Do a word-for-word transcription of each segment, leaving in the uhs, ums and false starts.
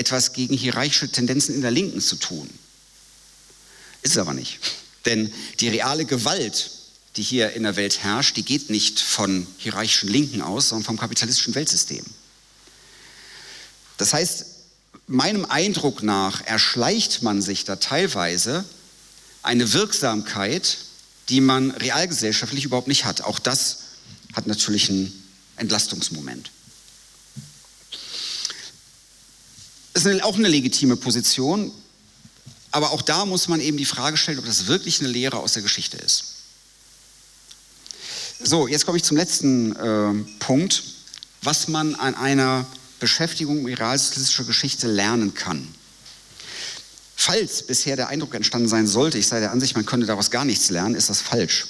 etwas gegen hierarchische Tendenzen in der Linken zu tun. Ist es aber nicht. Denn die reale Gewalt, die hier in der Welt herrscht, die geht nicht von hierarchischen Linken aus, sondern vom kapitalistischen Weltsystem. Das heißt, meinem Eindruck nach erschleicht man sich da teilweise eine Wirksamkeit, die man realgesellschaftlich überhaupt nicht hat. Auch das hat natürlich einen Entlastungsmoment. Das ist auch eine legitime Position, aber auch da muss man eben die Frage stellen, ob das wirklich eine Lehre aus der Geschichte ist. So, jetzt komme ich zum letzten äh, Punkt, was man an einer Beschäftigung mit realsozialistischer Geschichte lernen kann. Falls bisher der Eindruck entstanden sein sollte, ich sei der Ansicht, man könnte daraus gar nichts lernen, ist das falsch.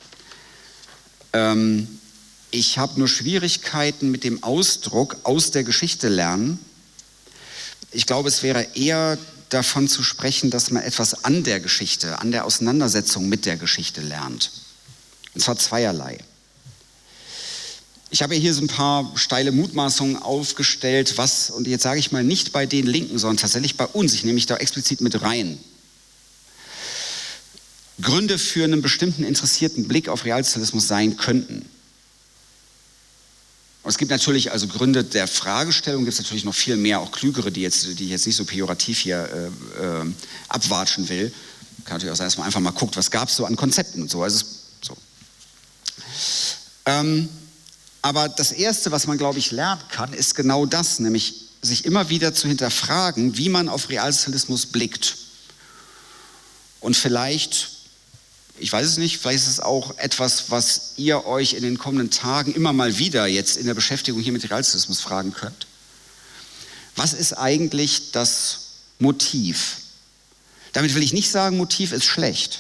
Ähm, ich habe nur Schwierigkeiten mit dem Ausdruck aus der Geschichte lernen. Ich glaube, es wäre eher davon zu sprechen, dass man etwas an der Geschichte, an der Auseinandersetzung mit der Geschichte lernt. Und zwar zweierlei. Ich habe hier so ein paar steile Mutmaßungen aufgestellt, was, und jetzt sage ich mal nicht bei den Linken, sondern tatsächlich bei uns, ich nehme mich da explizit mit rein, Gründe für einen bestimmten interessierten Blick auf Realsozialismus sein könnten. Und es gibt natürlich also Gründe der Fragestellung, gibt es natürlich noch viel mehr, auch klügere, die, jetzt, die ich jetzt nicht so pejorativ hier äh, äh, abwatschen will. Kann natürlich auch sein, dass man einfach mal guckt, was gab es so an Konzepten und so. Also es, so. Ähm, aber das Erste, was man, glaube ich, lernen kann, ist genau das, nämlich sich immer wieder zu hinterfragen, wie man auf Realsozialismus blickt. Und vielleicht, ich weiß es nicht, vielleicht ist es auch etwas, was ihr euch in den kommenden Tagen immer mal wieder jetzt in der Beschäftigung hier mit Realsozialismus fragen könnt. Was ist eigentlich das Motiv? Damit will ich nicht sagen, Motiv ist schlecht.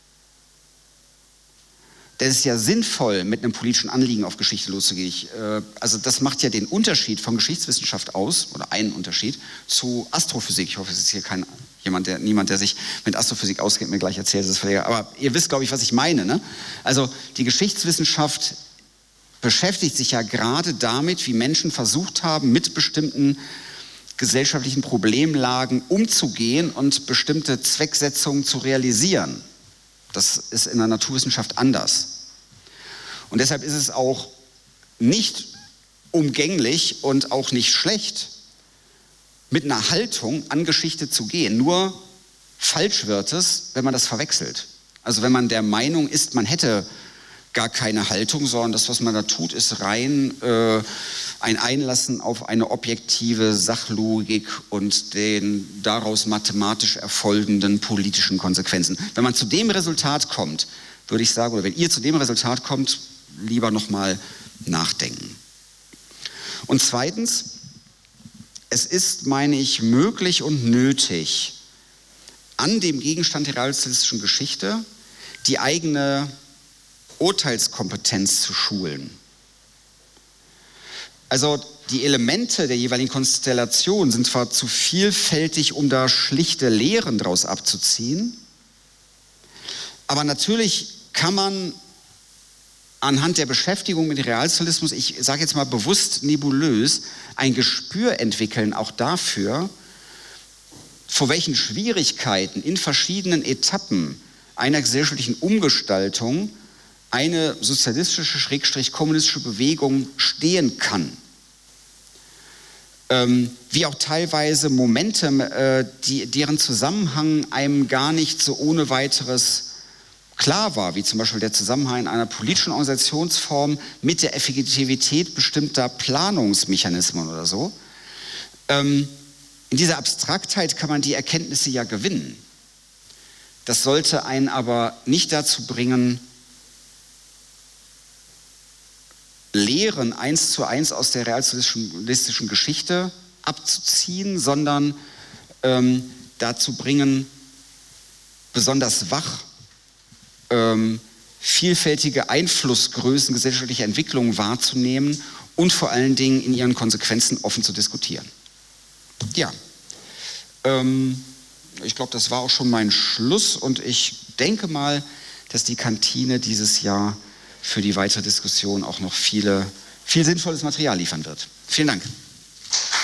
Denn es ist ja sinnvoll, mit einem politischen Anliegen auf Geschichte loszugehen. Ich, äh, also das macht ja den Unterschied von Geschichtswissenschaft aus, oder einen Unterschied, zu Astrophysik. Ich hoffe, es ist hier kein, jemand, der, niemand, der sich mit Astrophysik auskennt, mir gleich erzählt. Das ist völlig, aber ihr wisst, glaube ich, was ich meine. Ne? Also die Geschichtswissenschaft beschäftigt sich ja gerade damit, wie Menschen versucht haben, mit bestimmten gesellschaftlichen Problemlagen umzugehen und bestimmte Zwecksetzungen zu realisieren. Das ist in der Naturwissenschaft anders. Und deshalb ist es auch nicht umgänglich und auch nicht schlecht, mit einer Haltung an Geschichte zu gehen. Nur falsch wird es, wenn man das verwechselt. Also wenn man der Meinung ist, man hätte gar keine Haltung, sondern das, was man da tut, ist rein äh, ein Einlassen auf eine objektive Sachlogik und den daraus mathematisch erfolgenden politischen Konsequenzen. Wenn man zu dem Resultat kommt, würde ich sagen, oder wenn ihr zu dem Resultat kommt, lieber nochmal nachdenken. Und zweitens, es ist, meine ich, möglich und nötig, an dem Gegenstand der realsozialistischen Geschichte die eigene Urteilskompetenz zu schulen. Also die Elemente der jeweiligen Konstellation sind zwar zu vielfältig, um da schlichte Lehren daraus abzuziehen, aber natürlich kann man anhand der Beschäftigung mit Realsozialismus, ich sage jetzt mal bewusst nebulös, ein Gespür entwickeln, auch dafür, vor welchen Schwierigkeiten in verschiedenen Etappen einer gesellschaftlichen Umgestaltung eine sozialistische, schrägstrich kommunistische Bewegung stehen kann. Ähm, wie auch teilweise Momente, äh, die, deren Zusammenhang einem gar nicht so ohne weiteres klar war, wie zum Beispiel der Zusammenhang einer politischen Organisationsform mit der Effektivität bestimmter Planungsmechanismen oder so. Ähm, in dieser Abstraktheit kann man die Erkenntnisse ja gewinnen. Das sollte einen aber nicht dazu bringen, Lehren eins zu eins aus der realsozialistischen Geschichte abzuziehen, sondern ähm, dazu bringen, besonders wach ähm, vielfältige Einflussgrößen gesellschaftlicher Entwicklungen wahrzunehmen und vor allen Dingen in ihren Konsequenzen offen zu diskutieren. Ja, ähm, ich glaube, das war auch schon mein Schluss und ich denke mal, dass die Kantine dieses Jahr für die weitere Diskussion auch noch viele, viel sinnvolles Material liefern wird. Vielen Dank.